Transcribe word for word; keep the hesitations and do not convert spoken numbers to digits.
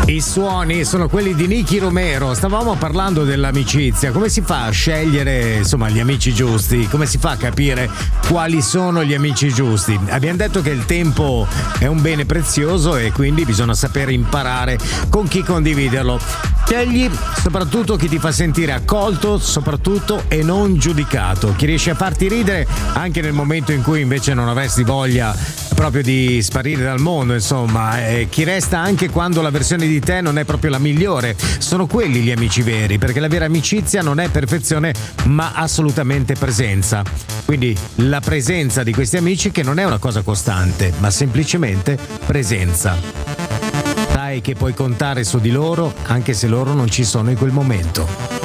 I suoni sono quelli di Nicky Romero. Stavamo parlando dell'amicizia. Come si fa a scegliere, insomma, gli amici giusti? Come si fa a capire quali sono gli amici giusti? Abbiamo detto che il tempo è un bene prezioso e quindi bisogna sapere imparare con chi condividerlo. Scegli soprattutto chi ti fa sentire accolto, soprattutto, e non giudicato. Chi riesce a farti ridere anche nel momento in cui invece non avresti voglia proprio di sparire dal mondo, insomma. E chi resta anche quando la versione di te non è proprio la migliore. Sono quelli gli amici veri, perché la vera amicizia non è perfezione ma assolutamente presenza. Quindi la presenza di questi amici, che non è una cosa costante ma semplicemente presenza. Sai che puoi contare su di loro anche se loro non ci sono in quel momento.